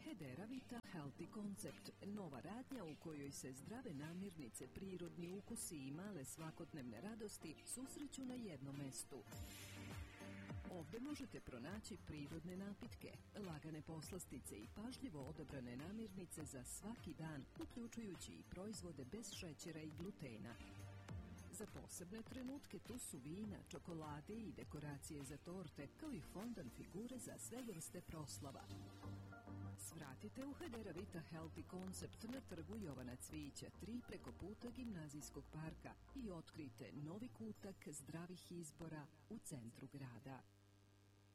Hedera Vita Healthy Concept, nova radnja u kojoj se zdrave namirnice, prirodni ukusi i male svakodnevne radosti susreću na jednom mestu. Ovdje možete pronaći prirodne napitke, lagane poslastice i pažljivo odabrane namirnice za svaki dan, uključujući i proizvode bez šećera i glutena. Za posebne trenutke tu su vina, čokolade i dekoracije za torte, kao i fondan figure za sve vrste proslava. Svratite u Hedera Vita Healthy Concept na trgu Jovana Cvijića, 3 preko puta Gimnazijskog parka i otkrijte novi kutak zdravih izbora u centru grada.